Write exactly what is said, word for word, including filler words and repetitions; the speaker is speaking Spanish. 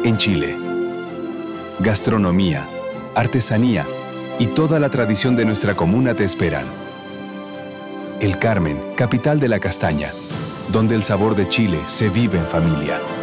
en Chile. Gastronomía, artesanía y toda la tradición de nuestra comuna te esperan. El Carmen, capital de la castaña, donde el sabor de Chile se vive en familia.